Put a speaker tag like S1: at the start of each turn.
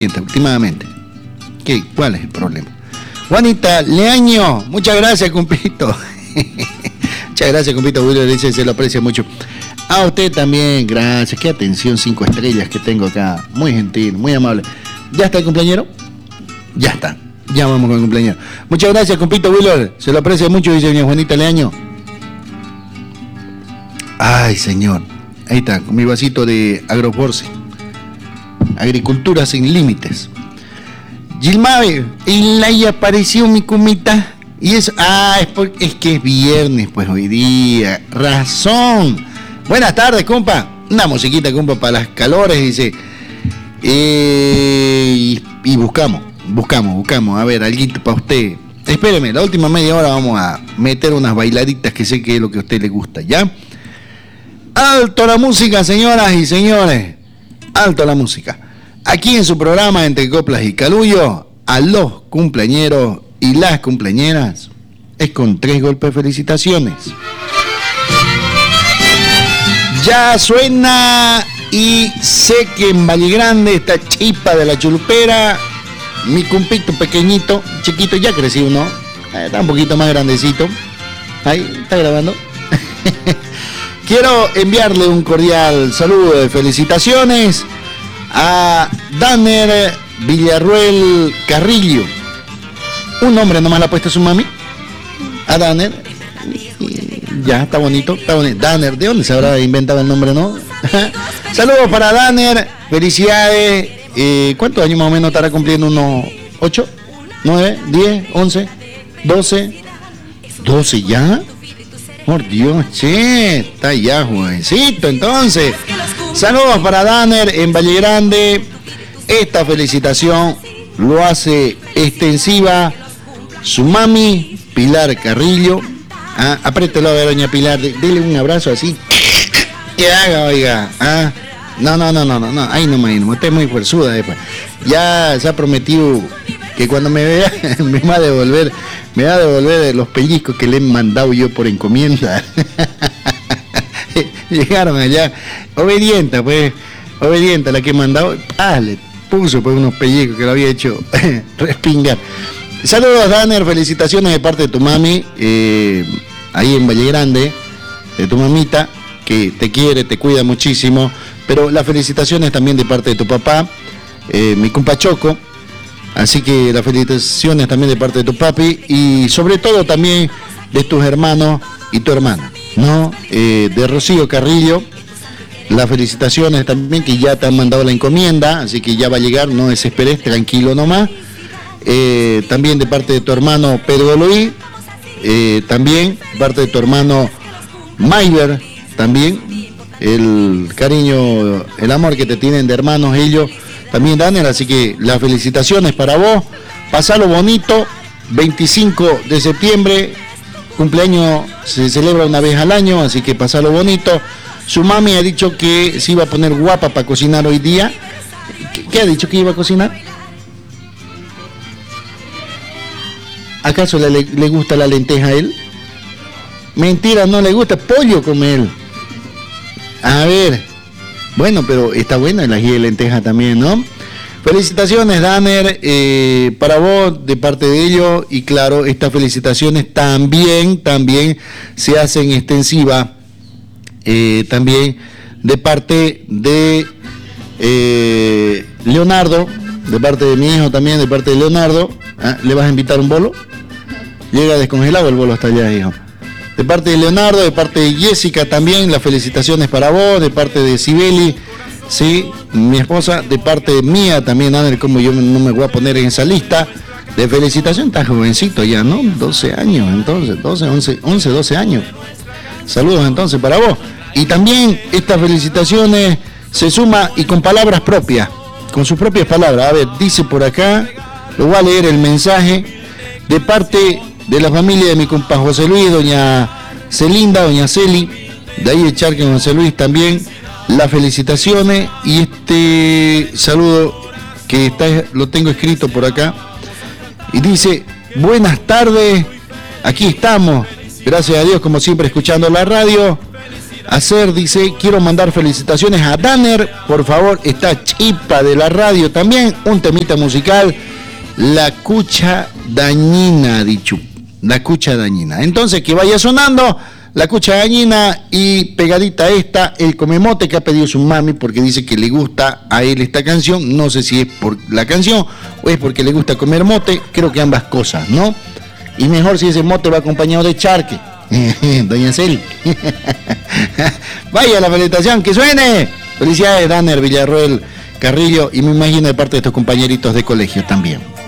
S1: últimamente. ¿Qué? ¿Cuál es el problema? Juanita Leaño, muchas gracias, compito. Muchas gracias, compito. William dice, se lo aprecia mucho. A usted también, gracias. Qué atención, 5 estrellas que tengo acá. Muy gentil, muy amable. ¿Ya está el cumpleañero? Ya está. Ya vamos con el cumpleañero. Muchas gracias, compito Wheeler. Se lo aprecia mucho, dice doña Juanita Leaño. Ay, señor. Ahí está, con mi vasito de Agroforce. Agricultura sin límites. Gilmabe, y ahí apareció mi cumita. Y es, es que es viernes, pues hoy día. Razón. Buenas tardes, compa. Una musiquita, compa, para las calores, dice. Y buscamos. A ver, alguito para usted. Espéreme, la última media hora vamos a meter unas bailaditas que sé que es lo que a usted le gusta, ¿ya? Alto la música, señoras y señores. Alto la música. Aquí en su programa Entre Coplas y Calullo, a los cumpleañeros y las cumpleañeras es con 3 golpes de felicitaciones. Ya suena y sé que en Valle Grande esta chispa de la chulupera, mi cumpito pequeñito, chiquito, ya creció, ¿no? Está un poquito más grandecito. Ahí, está grabando. Quiero enviarle un cordial saludo de felicitaciones a Danner Villarruel Carrillo. Un nombre nomás le ha puesto su mami. A Danner. Ya, está bonito. Danner, ¿de dónde se habrá inventado el nombre, no? Saludos para Danner. Felicidades. ¿Cuántos años más o menos estará cumpliendo? ¿Unos 8, 9, 10, 11, 12? ¿12 ya? Por Dios, che, está ya jovencito entonces. Saludos para Danner en Valle Grande. Esta felicitación lo hace extensiva su mami, Pilar Carrillo. Apriételo a ver, doña Pilar, dele un abrazo así. Que haga, oiga. No. Ahí nomás, usted es muy fuerzuda después. Ya se ha prometido que cuando me vea me va a devolver los pellizcos que le he mandado yo por encomienda. Llegaron allá, obediente la que he mandado. Le puso pues unos pellizcos que lo había hecho respingar. Saludos, Danner, felicitaciones de parte de tu mami, ahí en Valle Grande, de tu mamita, que te quiere, te cuida muchísimo, pero las felicitaciones también de parte de tu papá, mi compa Choco, así que las felicitaciones también de parte de tu papi, y sobre todo también de tus hermanos y tu hermana, ¿no? De Rocío Carrillo, las felicitaciones también, que ya te han mandado la encomienda, así que ya va a llegar, no desesperes, tranquilo nomás. También de parte de tu hermano Pedro Luis, también de parte de tu hermano Mayber, también el cariño, el amor que te tienen de hermanos ellos, también Daniel, así que las felicitaciones para vos, pasalo bonito. 25 de septiembre, cumpleaños se celebra una vez al año, así que pasalo bonito. Su mami ha dicho que se iba a poner guapa para cocinar hoy día. ¿Qué ha dicho que iba a cocinar? ¿Acaso le gusta la lenteja a él? Mentira, no le gusta, pollo come él. A ver, bueno, pero está bueno el ají de lenteja también, ¿no? Felicitaciones, Danner, para vos, de parte de ellos, y claro, estas felicitaciones también se hacen extensivas, también de parte de Leonardo, de parte de mi hijo también, de parte de Leonardo. ¿Le vas a invitar un bolo? Llega descongelado el bolo hasta allá, hijo. De parte de Leonardo, de parte de Jessica también, las felicitaciones para vos, de parte de Sibeli, sí, mi esposa, de parte de mía también, Ana, como yo no me voy a poner en esa lista de felicitación, está jovencito ya, ¿no? 12 años, entonces, 12 años. Saludos entonces para vos. Y también estas felicitaciones se suma y con palabras propias, con sus propias palabras. A ver, dice por acá, lo voy a leer el mensaje, de parte de la familia de mi compa José Luis, doña Celinda, doña Celi, de ahí de Charque, José Luis también, las felicitaciones y este saludo que lo tengo escrito por acá, y dice: buenas tardes, aquí estamos, gracias a Dios como siempre escuchando la radio, hacer, dice, quiero mandar felicitaciones a Danner, por favor, esta chipa de la radio también, un temita musical, La Cucha Dañina, dicho, La Cucha Dañina. Entonces, que vaya sonando La Cucha Dañina y pegadita a esta, el comemote que ha pedido su mami porque dice que le gusta a él esta canción, no sé si es por la canción o es porque le gusta comer mote, creo que ambas cosas, ¿no? Y mejor si ese mote va acompañado de charque. Doña Celi. Vaya la felicitación, que suene. Felicidades, Danner, Villarroel, Carrillo, y me imagino de parte de estos compañeritos de colegio también.